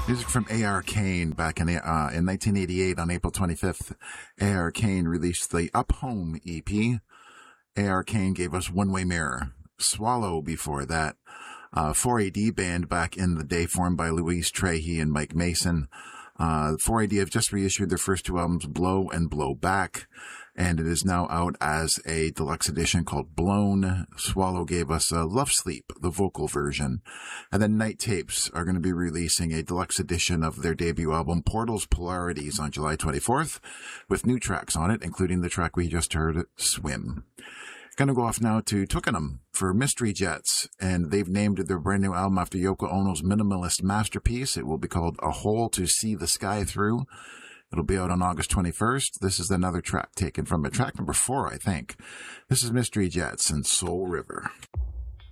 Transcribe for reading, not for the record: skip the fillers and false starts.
Music from A.R. Kane back in 1988 on April 25th. A.R. Kane released the Up Home EP. A.R. Kane gave us One Way Mirror. Swallow before that. 4AD band back in the day formed by Louise Trahey and Mike Mason. 4AD have just reissued their first two albums, Blow and Blow Back, and it is now out as a deluxe edition called Blown. Swallow gave us Love Sleep, the vocal version. And then Night Tapes are going to be releasing a deluxe edition of their debut album, Portals Polarities, on July 24th, with new tracks on it, including the track we just heard, Swim. Going to go off now to Twickenham for Mystery Jets, and they've named their brand new album after Yoko Ono's minimalist masterpiece. It will be called A Hole to See the Sky Through. It'll be out on August 21st. This is another track taken from it, track number 4, I think. This is Mystery Jets and Soul River.